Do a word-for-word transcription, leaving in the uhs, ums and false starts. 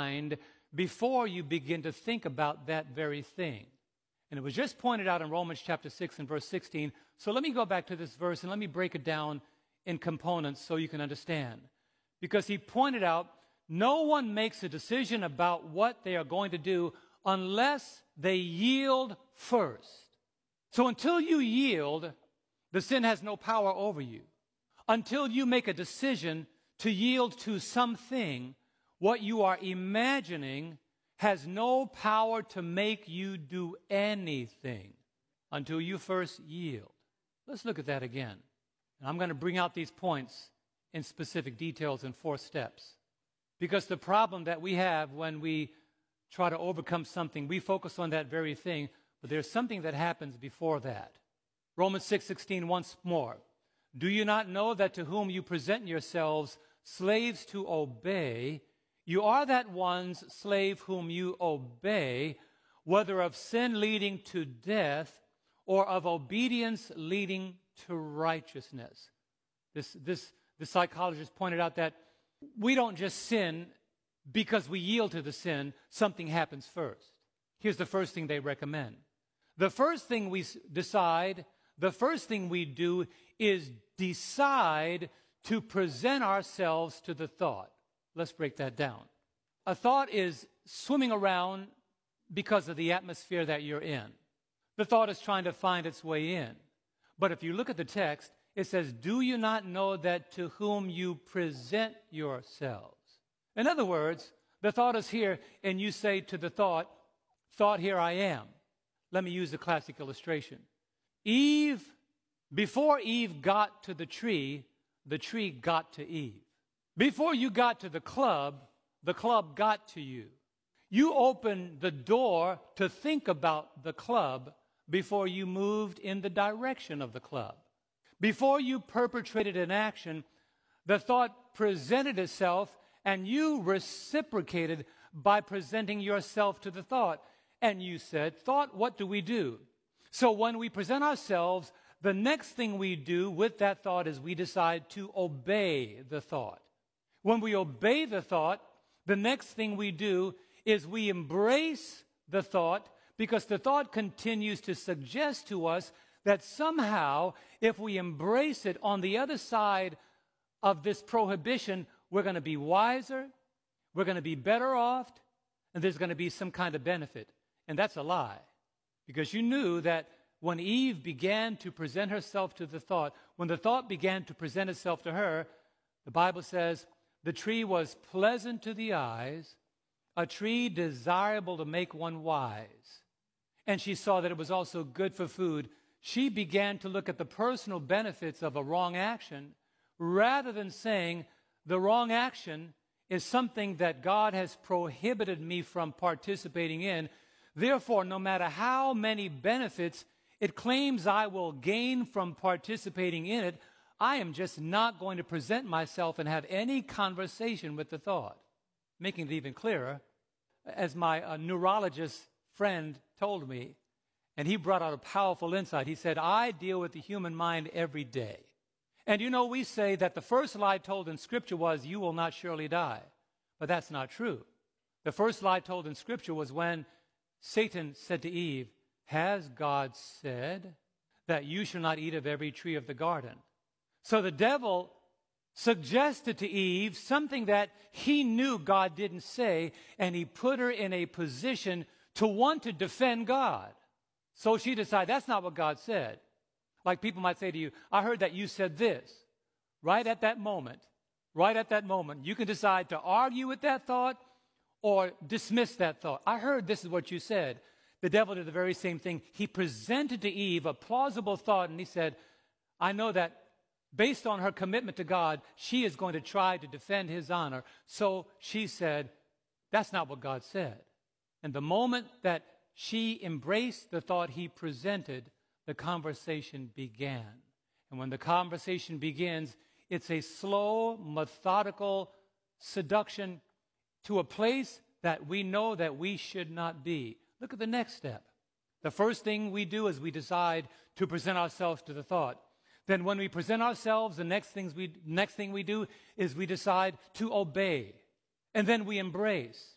mind before you begin to think about that very thing. And it was just pointed out in Romans chapter six and verse sixteen. So let me go back to this verse and let me break it down in components so you can understand. Because he pointed out, no one makes a decision about what they are going to do unless they yield first. So until you yield, the sin has no power over you. Until you make a decision to yield to something, what you are imagining has no power to make you do anything until you first yield. Let's look at that again. And I'm going to bring out these points in specific details in four steps. Because the problem that we have when we try to overcome something, we focus on that very thing, but there's something that happens before that. Romans six sixteen once more. Do you not know that to whom you present yourselves slaves to obey, you are that one's slave whom you obey, whether of sin leading to death or of obedience leading to righteousness? This, this, the psychologist pointed out that we don't just sin because we yield to the sin. Something happens first. Here's the first thing they recommend. The first thing we decide, the first thing we do is decide to present ourselves to the thought. Let's break that down. A thought is swimming around because of the atmosphere that you're in. The thought is trying to find its way in. But if you look at the text, it says, do you not know that to whom you present yourselves? In other words, the thought is here, and you say to the thought, thought, here I am. Let me use the classic illustration. Eve, before Eve got to the tree, the tree got to Eve. Before you got to the club, the club got to you. You opened the door to think about the club before you moved in the direction of the club. Before you perpetrated an action, the thought presented itself, and you reciprocated by presenting yourself to the thought. And you said, thought, what do we do? So when we present ourselves, the next thing we do with that thought is we decide to obey the thought. When we obey the thought, the next thing we do is we embrace the thought, because the thought continues to suggest to us that somehow, if we embrace it on the other side of this prohibition, we're going to be wiser, we're going to be better off, and there's going to be some kind of benefit. And that's a lie, because you knew that when Eve began to present herself to the thought, when the thought began to present itself to her, the Bible says, the tree was pleasant to the eyes, a tree desirable to make one wise. And she saw that it was also good for food. She began to look at the personal benefits of a wrong action rather than saying the wrong action is something that God has prohibited me from participating in. Therefore, no matter how many benefits it claims I will gain from participating in it, I am just not going to present myself and have any conversation with the thought. Making it even clearer, as my uh, neurologist friend told me, and he brought out a powerful insight. He said, I deal with the human mind every day. And you know, we say that the first lie told in Scripture was, you will not surely die. But that's not true. The first lie told in Scripture was when Satan said to Eve, has God said that you shall not eat of every tree of the garden? So the devil suggested to Eve something that he knew God didn't say, and he put her in a position to want to defend God. So she decided, that's not what God said. Like people might say to you, I heard that you said this. Right at that moment, right at that moment, you can decide to argue with that thought or dismiss that thought. I heard this is what you said. The devil did the very same thing. He presented to Eve a plausible thought, and he said, I know that based on her commitment to God, she is going to try to defend his honor. So she said, that's not what God said. And the moment that she embraced the thought he presented, the conversation began. And when the conversation begins, it's a slow, methodical seduction to a place that we know that we should not be. Look at the next step. The first thing we do is we decide to present ourselves to the thought. Then when we present ourselves, the next things we next thing we do is we decide to obey. And then we embrace.